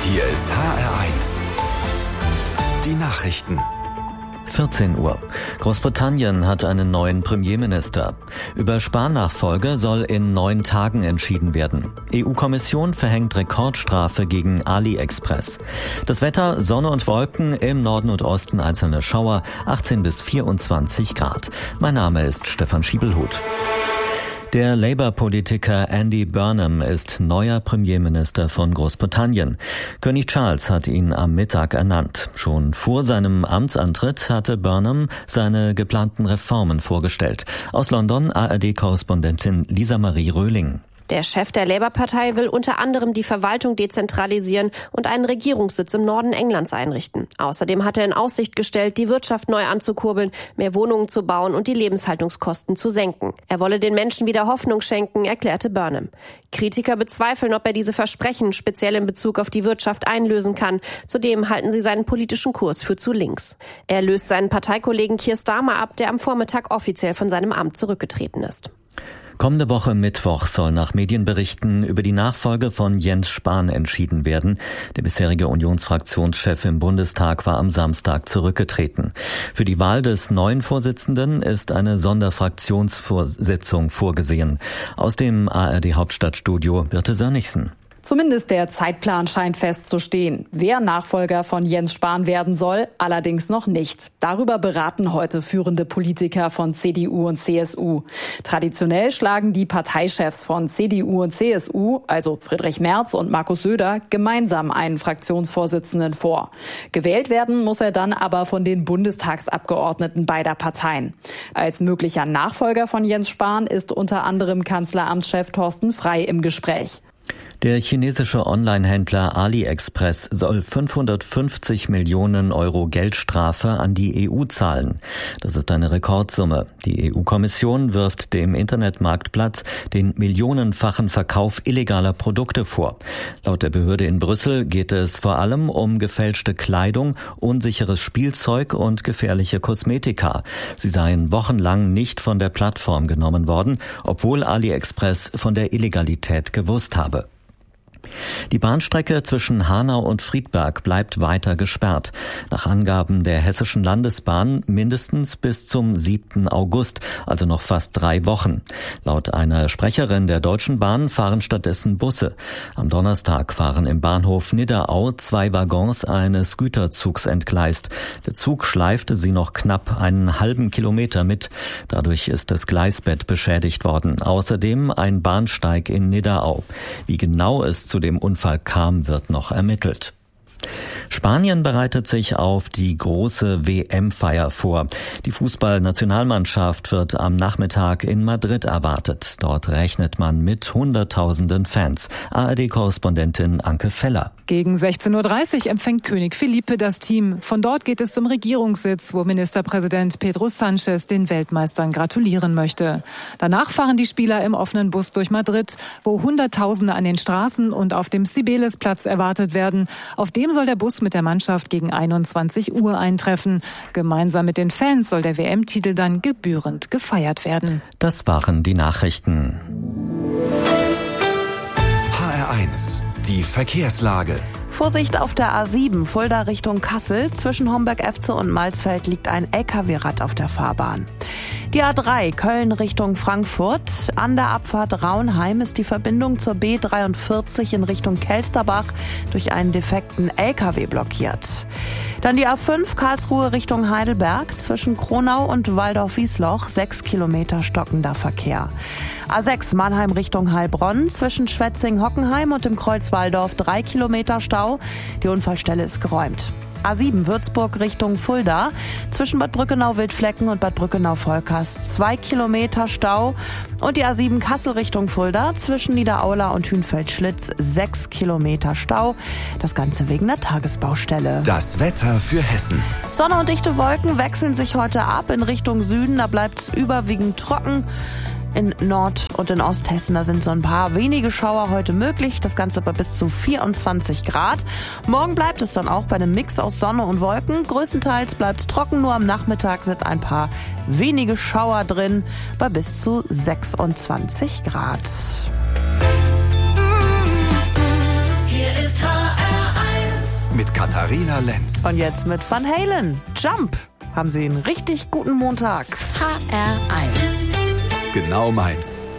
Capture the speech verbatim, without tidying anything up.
Hier ist H R eins. Die Nachrichten. vierzehn Uhr. Großbritannien hat einen neuen Premierminister. Über Spahn-Nachfolge soll in neun Tagen entschieden werden. E U-Kommission verhängt Rekordstrafe gegen AliExpress. Das Wetter, Sonne und Wolken, im Norden und Osten einzelne Schauer, achtzehn bis vierundzwanzig Grad. Mein Name ist Stefan Schiebelhut. Der Labour-Politiker Andy Burnham ist neuer Premierminister von Großbritannien. König Charles hat ihn am Mittag ernannt. Schon vor seinem Amtsantritt hatte Burnham seine geplanten Reformen vorgestellt. Aus London A R D-Korrespondentin Lisa Marie Röhling. Der Chef der Labour-Partei will unter anderem die Verwaltung dezentralisieren und einen Regierungssitz im Norden Englands einrichten. Außerdem hat er in Aussicht gestellt, die Wirtschaft neu anzukurbeln, mehr Wohnungen zu bauen und die Lebenshaltungskosten zu senken. Er wolle den Menschen wieder Hoffnung schenken, erklärte Burnham. Kritiker bezweifeln, ob er diese Versprechen speziell in Bezug auf die Wirtschaft einlösen kann. Zudem halten sie seinen politischen Kurs für zu links. Er löst seinen Parteikollegen Keir Starmer ab, der am Vormittag offiziell von seinem Amt zurückgetreten ist. Kommende Woche Mittwoch soll nach Medienberichten über die Nachfolge von Jens Spahn entschieden werden. Der bisherige Unionsfraktionschef im Bundestag war am Samstag zurückgetreten. Für die Wahl des neuen Vorsitzenden ist eine Sonderfraktionsvorsitzung vorgesehen. Aus dem A R D-Hauptstadtstudio Birte Sönnigsen. Zumindest der Zeitplan scheint festzustehen. Wer Nachfolger von Jens Spahn werden soll, allerdings noch nicht. Darüber beraten heute führende Politiker von C D U und C S U. Traditionell schlagen die Parteichefs von C D U und C S U, also Friedrich Merz und Markus Söder, gemeinsam einen Fraktionsvorsitzenden vor. Gewählt werden muss er dann aber von den Bundestagsabgeordneten beider Parteien. Als möglicher Nachfolger von Jens Spahn ist unter anderem Kanzleramtschef Thorsten Frey im Gespräch. Der chinesische Online-Händler AliExpress soll fünfhundertfünfzig Millionen Euro Geldstrafe an die E U zahlen. Das ist eine Rekordsumme. Die E U-Kommission wirft dem Internetmarktplatz den millionenfachen Verkauf illegaler Produkte vor. Laut der Behörde in Brüssel geht es vor allem um gefälschte Kleidung, unsicheres Spielzeug und gefährliche Kosmetika. Sie seien wochenlang nicht von der Plattform genommen worden, obwohl AliExpress von der Illegalität gewusst habe. Die Bahnstrecke zwischen Hanau und Friedberg bleibt weiter gesperrt. Nach Angaben der Hessischen Landesbahn mindestens bis zum siebten August, also noch fast drei Wochen. Laut einer Sprecherin der Deutschen Bahn fahren stattdessen Busse. Am Donnerstag fahren im Bahnhof Nidderau zwei Waggons eines Güterzugs entgleist. Der Zug schleifte sie noch knapp einen halben Kilometer mit. Dadurch ist das Gleisbett beschädigt worden. Außerdem ein Bahnsteig in Nidderau. Wie genau es zu dem Unfall kam, wird noch ermittelt. Spanien bereitet sich auf die große W M-Feier vor. Die Fußballnationalmannschaft wird am Nachmittag in Madrid erwartet. Dort rechnet man mit Hunderttausenden Fans. A R D-Korrespondentin Anke Feller. Gegen sechzehn Uhr dreißig empfängt König Felipe das Team. Von dort geht es zum Regierungssitz, wo Ministerpräsident Pedro Sánchez den Weltmeistern gratulieren möchte. Danach fahren die Spieler im offenen Bus durch Madrid, wo Hunderttausende an den Straßen und auf dem Cibeles-Platz erwartet werden. Auf dem soll der Bus mit der Mannschaft gegen einundzwanzig Uhr eintreffen. Gemeinsam mit den Fans soll der W M-Titel dann gebührend gefeiert werden. Das waren die Nachrichten. H R eins, die Verkehrslage. Vorsicht auf der A sieben, Fulda Richtung Kassel. Zwischen Homberg-Efze und Malsfeld liegt ein L K W-Rad auf der Fahrbahn. Die A drei, Köln Richtung Frankfurt. An der Abfahrt Raunheim ist die Verbindung zur B dreiundvierzig in Richtung Kelsterbach durch einen defekten L K W blockiert. Dann die A fünf, Karlsruhe Richtung Heidelberg. Zwischen Kronau und Waldorf-Wiesloch sechs Kilometer stockender Verkehr. A sechs, Mannheim Richtung Heilbronn. Zwischen Schwetzing-Hockenheim und dem Kreuz Walldorf drei Kilometer Stau. Die Unfallstelle ist geräumt. A sieben Würzburg Richtung Fulda. Zwischen Bad Brückenau-Wildflecken und Bad Brückenau-Volkers zwei Kilometer Stau. Und die A sieben Kassel Richtung Fulda. Zwischen Niederaula und Hünfeld-Schlitz sechs Kilometer Stau. Das Ganze wegen der Tagesbaustelle. Das Wetter für Hessen. Sonne und dichte Wolken wechseln sich heute ab in Richtung Süden. Da bleibt es überwiegend trocken. In Nord- und in Osthessen, da sind so ein paar wenige Schauer heute möglich. Das Ganze bei bis zu vierundzwanzig Grad. Morgen bleibt es dann auch bei einem Mix aus Sonne und Wolken. Größtenteils bleibt es trocken, nur am Nachmittag sind ein paar wenige Schauer drin bei bis zu sechsundzwanzig Grad. Hier ist H R eins. mit Katharina Lenz. Und jetzt mit Van Halen. Jump. Haben Sie einen richtig guten Montag. H R eins. Genau meins.